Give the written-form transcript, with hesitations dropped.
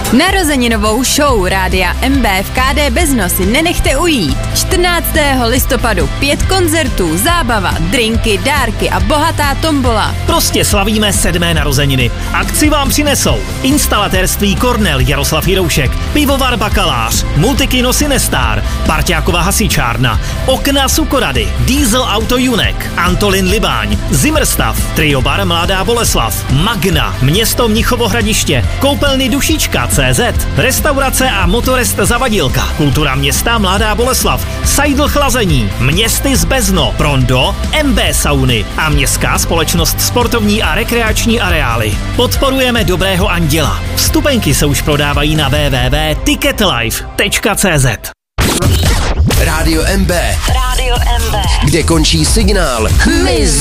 Narozeninovou show Rádia MB v KD Bezno si nenechte ujít. 14. listopadu 5 koncertů, zábava, drinky, dárky a bohatá tombola. Prostě slavíme 7. narozeniny. Akci vám přinesou instalatérství Kornel Jaroslav Jiroušek, pivovar Bakalář, Multikino Sinestar, Parťákova hasičárna, Okna Sukorady, Diesel Auto Junek, Antolin Libáň, Zimmerstav, Trio Bar Mladá Boleslav, Magna, Město Mnichovo Hradiště, Koupelny Dušička CZ, Restaurace a motorest Zavadilka, Kultura města Mladá Boleslav, Seidl Chlazení, Městy z Bezno, Prondo, MB Sauny a Městská společnost sportovní a rekreační areály. Podporujeme dobrého anděla. Vstupenky se už prodávají na www.ticketlife.cz. Rádio MB. Rádio MB. Kde končí signál.